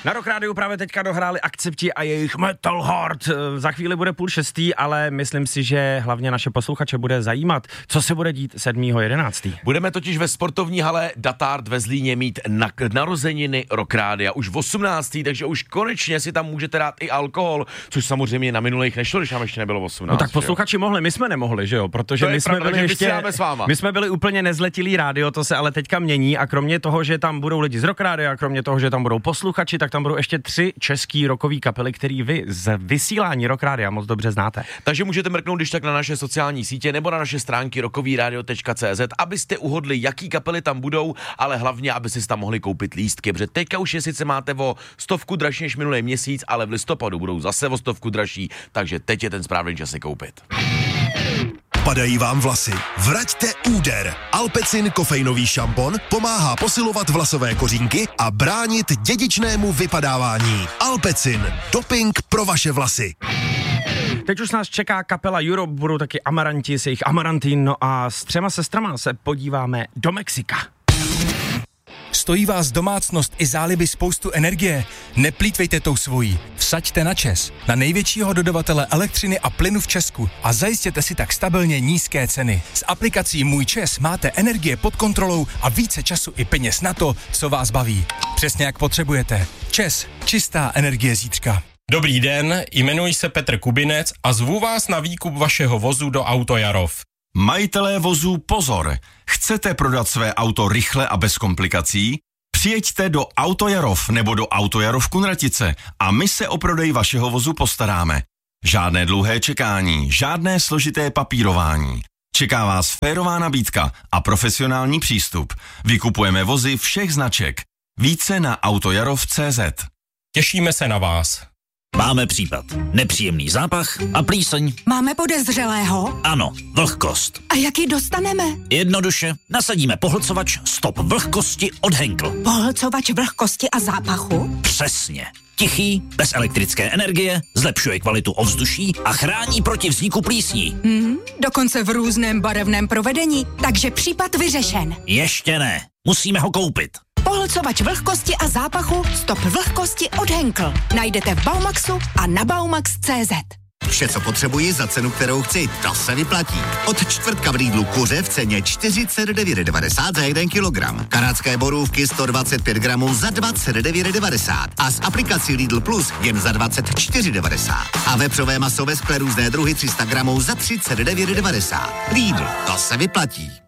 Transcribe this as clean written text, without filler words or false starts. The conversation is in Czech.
Na Rock Rádiu právě teďka dohráli Akcepti a jejich Metal Heart. Za chvíli bude 5:30, ale myslím si, že hlavně naše posluchače bude zajímat, co se bude dít 7.11. Budeme totiž ve sportovní hale Datard ve Zlíně mít narozeniny Rock Rádia už v 18. takže už konečně si tam můžete dát i alkohol, což samozřejmě na minulých nešlo, když nám ještě nebylo 18. No tak posluchači mohli, my jsme nemohli, že jo, protože my jsme byli úplně nezletilý rádio, to se ale teďka mění a kromě toho, že tam budou lidi z Rock Rádia, a kromě toho, že tam budou posluchači, tak tam budou ještě 3 český rockový kapely, který vy z vysílání Rock Rádia moc dobře znáte. Takže můžete mrknout když tak na naše sociální sítě nebo na naše stránky rockovyradio.cz, abyste uhodli, jaký kapely tam budou, ale hlavně, aby si tam mohli koupit lístky, protože teďka už je sice máte o 100 dražší než minulý měsíc, ale v listopadu budou zase o 100 dražší, takže teď je ten správný čas je koupit. Padají vám vlasy? Vraťte úder. Alpecin kofeinový šampon pomáhá posilovat vlasové kořínky a bránit dědičnému vypadávání. Alpecin. Doping pro vaše vlasy. Teď už nás čeká kapela Europe, budou taky Amaranti s jejich Amarantín, no a s 3 sestrama se podíváme do Mexika. Stojí vás domácnost i záliby spoustu energie? Neplýtvejte tou svojí. Vsaďte na ČEZ, na největšího dodavatele elektřiny a plynu v Česku a zajistěte si tak stabilně nízké ceny. S aplikací Můj ČEZ máte energie pod kontrolou a více času i peněz na to, co vás baví. Přesně jak potřebujete. ČEZ, čistá energie zítřka. Dobrý den, jmenuji se Petr Kubinec a zvu vás na výkup vašeho vozu do Autojarov. Majitelé vozů pozor! Chcete prodat své auto rychle a bez komplikací? Přijeďte do Autojarov nebo do Autojarov Kunratice a my se o prodej vašeho vozu postaráme. Žádné dlouhé čekání, žádné složité papírování. Čeká vás férová nabídka a profesionální přístup. Vykupujeme vozy všech značek. Více na autojarov.cz. Těšíme se na vás. Máme případ. Nepříjemný zápach a plíseň. Máme podezřelého? Ano, vlhkost. A jak ji dostaneme? Jednoduše, nasadíme pohlcovač Stop vlhkosti od Henkel. Pohlcovač vlhkosti a zápachu? Přesně. Tichý, bez elektrické energie, zlepšuje kvalitu ovzduší a chrání proti vzniku plísní. Dokonce v různém barevném provedení, takže případ vyřešen. Ještě ne. Musíme ho koupit. Pohlcovač vlhkosti a zápachu Stop vlhkosti od Henkel. Najdete v Baumaxu a na baumax.cz. Vše, co potřebuji za cenu, kterou chci, to se vyplatí. Od čtvrtka v Lidlu kuře v ceně 49,90 za 1 kilogram. Kanadské borůvky 125 gramů za 29,90 a s aplikací Lidl Plus jen za 24,90. A vepřové maso ve skle různé druhy 300 gramů za 39,90. Lidl, to se vyplatí.